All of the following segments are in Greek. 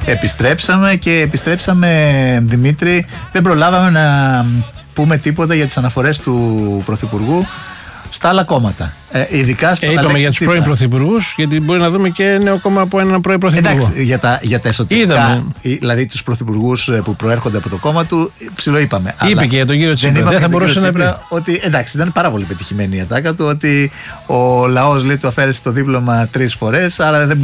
Επιστρέψαμε, Δημήτρη. Δεν προλάβαμε να πούμε τίποτα για τις αναφορές του Πρωθυπουργού στα άλλα κόμματα. Ειδικά στο είπαμε για τους πρώην πρωθυπουργούς, γιατί μπορεί να δούμε και νέο κόμμα από έναν πρώην πρωθυπουργό. Εντάξει, για τα εσωτερικά, δηλαδή τους πρωθυπουργούς που προέρχονται από το κόμμα του, ψιλοείπαμε. Είπε και για τον κύριο Τσίπρα. Δεν θα μπορούσε να πει. Ότι εντάξει, ήταν πάρα πολύ πετυχημένη η ατάκα του, ότι ο λαός, λέει, του αφαίρεσε το δίπλωμα 3 φορές, άρα δεν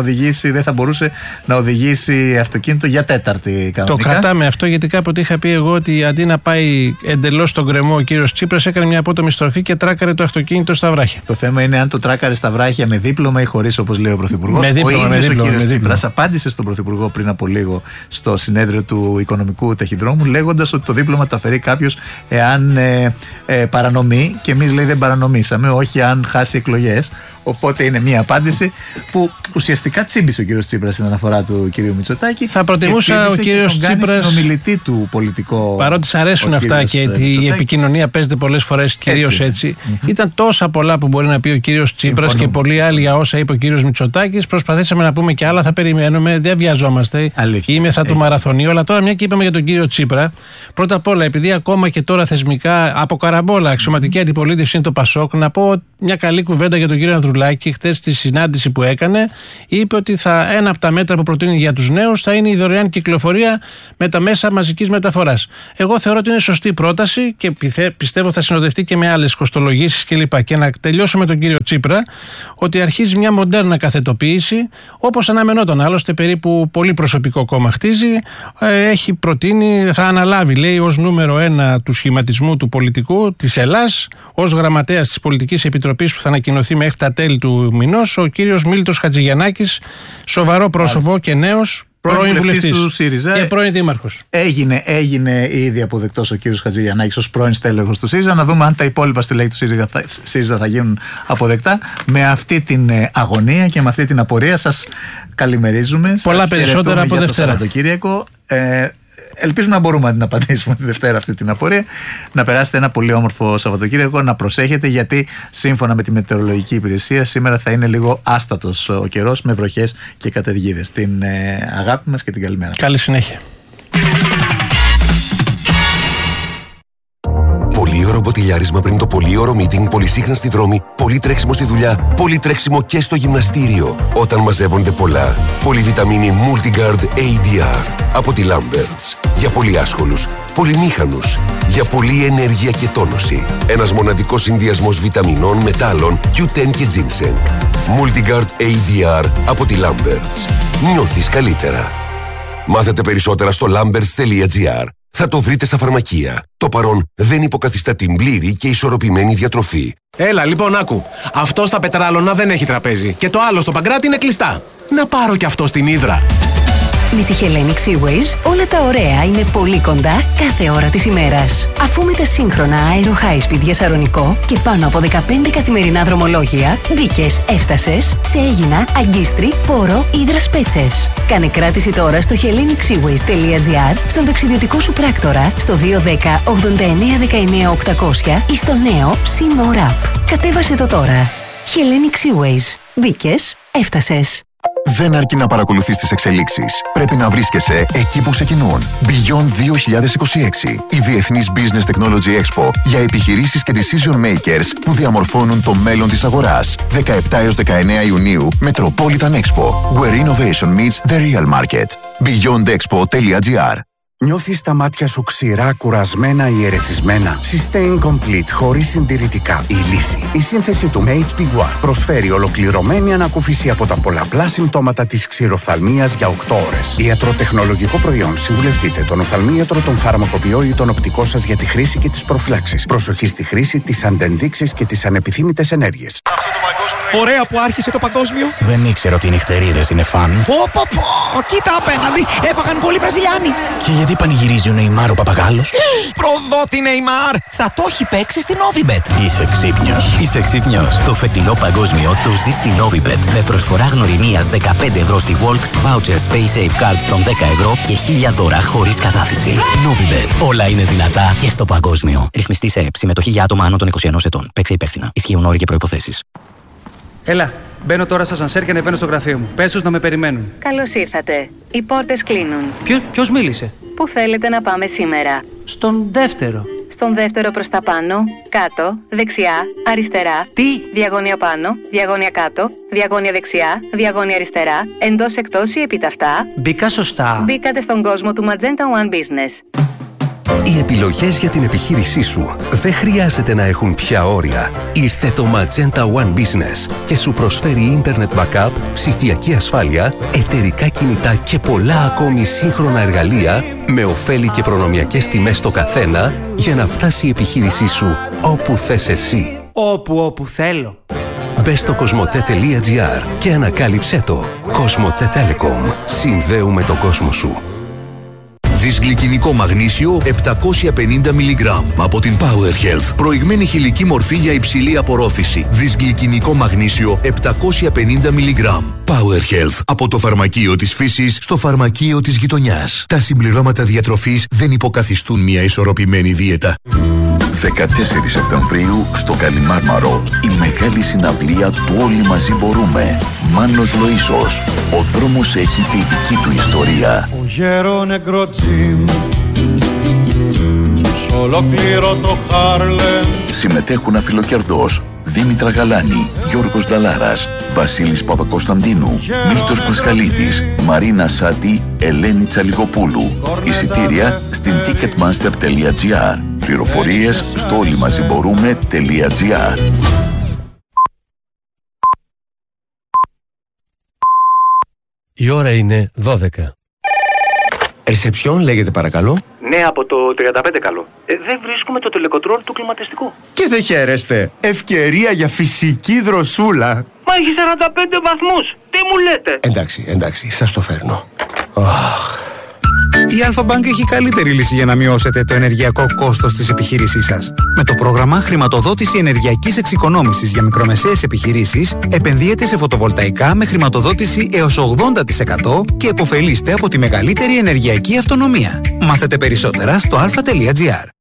θα μπορούσε να οδηγήσει αυτοκίνητο για 4η κανονικά. Το κρατάμε αυτό, γιατί κάποτε είχα πει εγώ ότι αντί να πάει εντελώς στον γκρεμό ο κύριος Τσίπρας, έκανε μια απότομη στροφή και τράκαρε το αυτοκίνητο στα βράχια. Το θέμα είναι αν το τράκαρε στα βράχια με δίπλωμα ή χωρίς, όπως λέει ο Πρωθυπουργός. Ο κύριος Τσίπρας απάντησε στον Πρωθυπουργό πριν από λίγο στο συνέδριο του Οικονομικού Ταχυδρόμου, λέγοντας ότι το δίπλωμα το αφαιρεί κάποιος εάν παρανομεί, και εμείς, λέει, δεν παρανομήσαμε, όχι αν χάσει εκλογές. Οπότε είναι μια απάντηση που ουσιαστικά τσίμπησε ο κύριος Τσίπρας στην αναφορά του κυρίου Μητσοτάκη. Θα προτιμούσα ο κύριος Τσίπρας, συνομιλητή του πολιτικό. Παρότι σ' αρέσουν αυτά και η επικοινωνία παίζεται πολλές φορές κυρίως έτσι. Ήταν τόσα πολλά που μπορεί να πει ο κύριος Τσίπρας και πολλοί άλλοι για όσα είπε ο κύριος Μητσοτάκης. Προσπαθήσαμε να πούμε και άλλα, θα περιμένουμε, δεν βιαζόμαστε. Είμαι θα του μαραθωνίου. Αλλά τώρα, μια και είπαμε για τον κύριο Τσίπρα, πρώτα απ' όλα, επειδή ακόμα και τώρα θεσμικά από καραμπόλα αξιωματική αντιπολίτευση είναι το Πασόκ, να πω μια καλή κουβέντα για τον κύριο Ανδρουλάκη. Χτες στη συνάντηση που έκανε, είπε ότι ένα από τα μέτρα που προτείνει για τους νέους θα είναι η δωρεάν κυκλοφορία με τα μέσα μαζικής μεταφοράς. Εγώ θεωρώ ότι είναι σωστή πρόταση και πιστεύω θα συνοδευτεί και με άλλες κοστολογήσεις κλπ. Και να τελειώσω με τον κύριο Τσίπρα, ότι αρχίζει μια μοντέρνα καθετοποίηση, όπως αναμενόταν. Άλλωστε, περίπου πολύ προσωπικό κόμμα χτίζει. Έχει προτείνει, θα αναλάβει, λέει, ως νούμερο 1 του σχηματισμού του πολιτικού της Ελλάς, ως γραμματέας της Πολιτικής Επιτροπής που θα ανακοινωθεί μέχρι τα τέλη του μηνός, ο κύριος Μίλτος Χατζηγιαννάκης, σοβαρό πρόσωπο και νέος, πρώην βουλευτής του ΣΥΡΙΖΑ και πρώην δήμαρχος. Έγινε ήδη αποδεκτός ο κύριος Χατζηγιαννάκης ως πρώην στέλεχος του ΣΥΡΙΖΑ. Να δούμε αν τα υπόλοιπα στελέχη του ΣΥΡΙΖΑ θα γίνουν αποδεκτά. Με αυτή την αγωνία και με αυτή την απορία σας καλημερίζουμε. Πολλά περισσότερα από Δευτέρα. Ελπίζουμε να μπορούμε να την απαντήσουμε τη Δευτέρα αυτή την απορία. Να περάσετε ένα πολύ όμορφο Σαββατοκύριακο. Να προσέχετε, γιατί σύμφωνα με τη μετεωρολογική υπηρεσία σήμερα θα είναι λίγο άστατος ο καιρός, με βροχές και καταιγίδες. Την αγάπη μας και την καλημέρα. Καλή συνέχεια. Πολύωρο μποτιλιάρισμα πριν το πολύωρο meeting, πολυσύχναστη δρόμη, πολύ τρέξιμο στη δουλειά, πολύ τρέξιμο και στο γυμναστήριο. Όταν μαζεύονται πολλά. Πολυβιταμίνη Multigard ADR από τη Lamberts. Για πολύ άσχολους, πολυμήχανους, για πολλή ενέργεια και τόνωση. Ένας μοναδικός συνδυασμός βιταμινών, μετάλλων, Q10 και ginseng. Multigard ADR από τη Lamberts. Νιώθεις καλύτερα. Μάθετε περισσότερα στο lamberts.gr. Θα το βρείτε στα φαρμακεία. Το παρόν δεν υποκαθιστά την πλήρη και ισορροπημένη διατροφή. Έλα, λοιπόν, άκου. Αυτό στα Πετράλωνα δεν έχει τραπέζι. Και το άλλο στο Παγκράτη είναι κλειστά. Να πάρω κι αυτό στην Ύδρα. Με τη Hellenic Seaways όλα τα ωραία είναι πολύ κοντά κάθε ώρα της ημέρας. Αφού με τα σύγχρονα Aero High Speed για Σαρονικό και πάνω από 15 καθημερινά δρομολόγια, μπήκες, έφτασες σε Αίγινα, Αγκίστρι, Πόρο, Ύδρας Πέτσες. Κάνε κράτηση τώρα στο hellenicseaways.gr, στον ταξιδιωτικό σου πράκτορα, στο 210 89 19 800 ή στο νέο Sea App. Κατέβασε το τώρα. Hellenic Seaways. Μπήκες, έφτασες. Δεν αρκεί να παρακολουθείς τις εξελίξεις. Πρέπει να βρίσκεσαι εκεί που ξεκινούν. Beyond 2026. Η Διεθνής Business Technology Expo για επιχειρήσεις και decision makers που διαμορφώνουν το μέλλον της αγοράς. 17 έως 19 Ιουνίου, Metropolitan Expo. Where innovation meets the real market. beyondexpo.gr. Νιώθεις τα μάτια σου ξηρά, κουρασμένα ή ερεθισμένα? Sustain Complete, χωρίς συντηρητικά. Η λύση. Η σύνθεση του HB1 προσφέρει ολοκληρωμένη ανακούφιση από τα πολλαπλά συμπτώματα της ξηροφθαλμίας για 8 ώρες. Ιατροτεχνολογικό προϊόν. Συμβουλευτείτε τον οφθαλμίατρο, τον φαρμακοποιό ή τον οπτικό σας για τη χρήση και τις προφυλάξεις. Προσοχή στη χρήση, τις αντενδείξεις και τις ανεπιθύμητες ενέργειες. Ωραία που άρχισε το παγκόσμιο. Δεν ήξερα ότι οι νυχτερίδες είναι φαν. Κοίτα απέναντι, έφαγαν γκολ οι Βραζιλιάνοι. Και γιατί πανηγυρίζει ο Νεϊμάρ ο Παπαγάλος? Προδότη Νεϊμάρ, θα το έχει παίξει στην Novibet. Είσαι ξύπνιος. Είσαι ξύπνιος. Το φετινό παγκόσμιο το ζει στην Novibet. Με προσφορά γνωριμίας 15 ευρώ στη Volt, voucher Space Safe Cards των 10 ευρώ και 1000 δώρα χωρίς κατάθεση. Novibet. Όλα είναι δυνατά και στο παγκόσμιο. Ρυθμιστή σε ΕΕΠ. Συμμετοχή για άτομα άνω των 21 ετών. Παίξε υπεύθυνα. Ισχύουν όροι και προϋποθέσεις. Έλα, μπαίνω τώρα στο ασανσέρ και ανεβαίνω στο γραφείο μου. Πες τους να με περιμένουν. Καλώς ήρθατε. Οι πόρτες κλείνουν. Ποιος μίλησε? Πού θέλετε να πάμε σήμερα? Στον δεύτερο. Στον δεύτερο προς τα πάνω, κάτω, δεξιά, αριστερά. Τι? Διαγώνια πάνω, διαγώνια κάτω, διαγώνια δεξιά, διαγώνια αριστερά, εντός εκτός ή επιταυτά. Μπήκα σωστά. Μπήκατε στον κόσμο του Magenta One Business. Οι επιλογές για την επιχείρησή σου δεν χρειάζεται να έχουν πια όρια. Ήρθε το Magenta One Business και σου προσφέρει Internet Backup, ψηφιακή ασφάλεια, εταιρικά κινητά και πολλά ακόμη σύγχρονα εργαλεία με ωφέλη και προνομιακές τιμές στο καθένα για να φτάσει η επιχείρησή σου όπου θες εσύ. Όπου θέλω. Μπες στο cosmote.gr και ανακάλυψέ το. Cosmote Telecom. Συνδέουμε τον κόσμο σου. Δυσγλυκινικό μαγνήσιο 750 mg από την Power Health. Προηγμένη χηλική μορφή για υψηλή απορρόφηση. Δυσγλυκινικό μαγνήσιο 750 mg. Power Health. Από το φαρμακείο της φύσης στο φαρμακείο της γειτονιάς. Τα συμπληρώματα διατροφής δεν υποκαθιστούν μια ισορροπημένη δίαιτα. 14 Σεπτεμβρίου στο Καλιμάρμαρο η μεγάλη συναυλία του Όλοι Μαζί Μπορούμε. Μάνος Λοΐσος. Ο δρόμος έχει τη δική του ιστορία. Ο γέρο νεκροτσίμ σ' ολόκληρο το Χάρλεμ. Συμμετέχουν Αφιλοκερδός, Δήμητρα Γαλάνη, Γιώργος Νταλάρας, Βασίλης Παπακοσταντίνου, Μίλτος Πασχαλίδης, Μαρίνα Σάτι, Ελένη Τσαλιγοπούλου. Εισιτήρια στην ticketmaster.gr. Πληροφορίες στο όλοιμαζιμπορούμε.gr. Η ώρα είναι 12. Ρεσεψιόν λέγεται παρακαλώ. Ναι, από το 35 καλό. Δεν βρίσκουμε το τελεκοτρόλ του κλιματιστικού. Και δεν χαίρεστε. Ευκαιρία για φυσική δροσούλα. Μα έχει 45 βαθμούς. Τι μου λέτε? Εντάξει, σας το φέρνω. Η Alpha-Bank έχει καλύτερη λύση για να μειώσετε το ενεργειακό κόστος της επιχείρησής σας. Με το πρόγραμμα Χρηματοδότηση Ενεργειακής Εξοικονόμησης για μικρομεσαίες επιχειρήσεις, επενδύετε σε φωτοβολταϊκά με χρηματοδότηση έως 80% και επωφελείστε από τη μεγαλύτερη ενεργειακή αυτονομία. Μάθετε περισσότερα στο alpha.gr.